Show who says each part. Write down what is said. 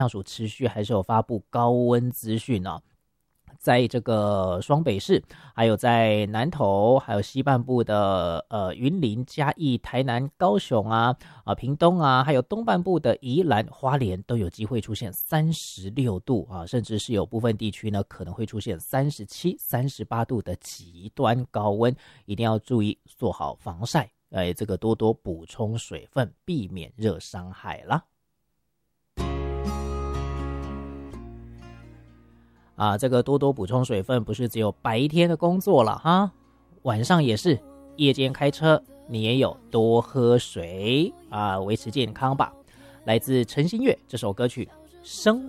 Speaker 1: 气象署持续还是有发布高温资讯哦。在这个双北市，还有在南投，还有西半部的云林、嘉义、台南、高雄屏东还有东半部的宜兰、花莲都有机会出现36度甚至是有部分地区呢可能会出现37、38度的极端高温，一定要注意做好防晒，这个多多补充水分，避免热伤害啦。这个多多补充水分不是只有白天的工作了哈，晚上也是，夜间开车你也有多喝水维持健康吧。来自陈星月这首歌曲《生